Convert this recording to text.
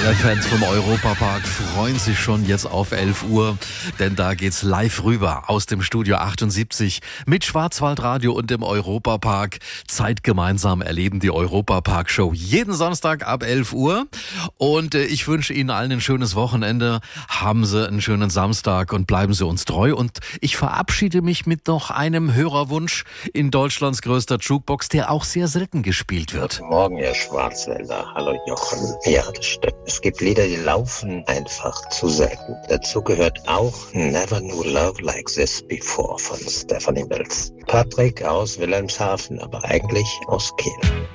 Alle Fans vom Europapark freuen sich schon jetzt auf 11 Uhr, denn da geht's live rüber aus dem Studio 78 mit Schwarzwaldradio und dem Europapark. Zeit gemeinsam erleben die Europapark-Show jeden Samstag ab 11 Uhr. Und ich wünsche Ihnen allen ein schönes Wochenende. Haben Sie einen schönen Samstag und bleiben Sie uns treu. Und ich verabschiede mich mit noch einem Hörerwunsch in Deutschlands größter Jukebox, der auch sehr selten gespielt wird. Guten Morgen, ihr Schwarzwälder. Hallo Jochen. Ja, das stimmt. Es gibt Lieder, die laufen einfach zu selten. Dazu gehört auch Never Knew Love Like This Before von Stephanie Mills. Patrick aus Wilhelmshaven, aber eigentlich aus Kiel.